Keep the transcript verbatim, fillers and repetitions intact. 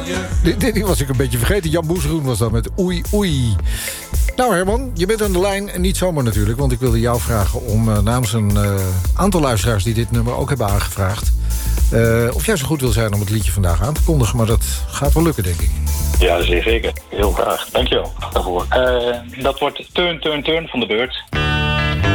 Die, die was ik een beetje vergeten. Jan Boesroen was dat met oei oei. Nou Herman, je bent aan de lijn en niet zomaar natuurlijk... want ik wilde jou vragen om uh, namens een uh, aantal luisteraars... die dit nummer ook hebben aangevraagd... Uh, of jij zo goed wil zijn om het liedje vandaag aan te kondigen... maar dat gaat wel lukken, denk ik. Ja, zeer zeker. Heel graag. Dankjewel daarvoor. Uh, dat wordt Turn, Turn, Turn van de Beurt.